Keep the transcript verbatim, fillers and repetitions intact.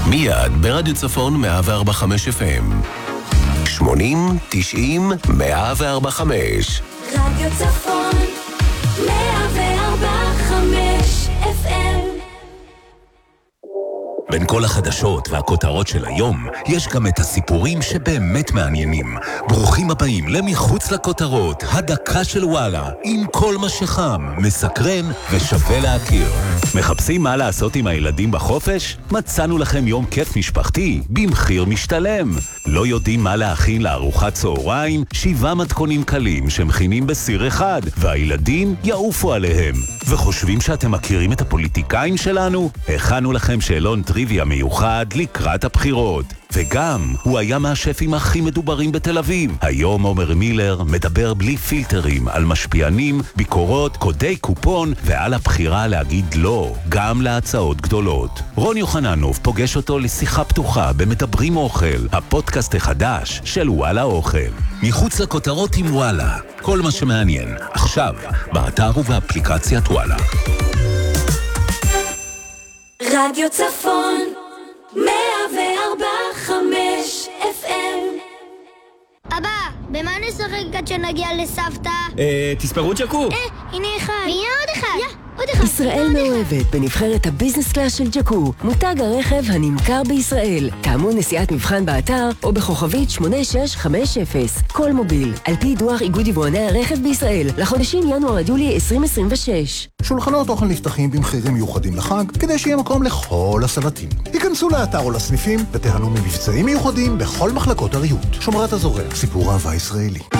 מיד ברדיו צפון מאה וארבע נקודה חמש אף אם. שמונים, תשעים, מאה וארבע נקודה חמש. רדיו צפון מאה וארבע נקודה חמש אף אם. בין כל החדשות והכותרות של היום, יש גם את הסיפורים שבאמת מעניינים. ברוכים הבאים למחוץ לכותרות, הדקה של וואלה, עם כל מה שחם, מסקרן ושווה להכיר. מחפשים מה לעשות עם הילדים בחופש? מצאנו לכם יום כיף משפחתי במחיר משתלם. לא יודעים מה להכין לארוחת צהריים? שבעה מתכונים קלים שמכינים בסיר אחד, והילדים יעופו עליהם. וחושבים שאתם מכירים את הפוליטיקאים שלנו? הכנו לכם שאלון טריוויה מיוחד לקראת הבחירות. וגם, הוא היה מהשפים הכי מדוברים בתל אביב. היום עומר מילר מדבר בלי פילטרים על משפיענים, ביקורות, קודי קופון ועל הבחירה להגיד לא, גם להצעות גדולות. רון יוחננוב פוגש אותו לשיחה פתוחה במדברים אוכל, הפודקאסט החדש של וואלה אוכל. מחוץ לכותרות עם וואלה, כל מה שמעניין, עכשיו, באתר ובאפליקציית וואלה. רדיו צפון מאה וארבע נקודה חמש אף אם. אבא, במה נשחק עד שנגיע לסבתא? אה, תספרו ג'קו. אה, הנה אחד. והנה עוד אחד. יא, עוד אחד. ישראל מאוהבת בנבחרת הביזנס קלאס של ג'קו, מותג הרכב הנמכר בישראל. טעמו נסיעת מבחן באתר או בכוכבית שמונה שש חמש אפס. כל מוביל, על פי דוח איגוד יבואני הרכב בישראל, לחודשים ינואר עד יולי עשרים עשרים ושש. שולחנות אוכל נפתחים במחירים מיוחדים לחג, כדי שיהיה מקום לכל הסלטים. היכנסו לאתר או לסניפים ותיהנו ממבצעים מיוחדים בכל מחלקות הריהוט. שומרת הזורע, סיפור אהבה ישראלי.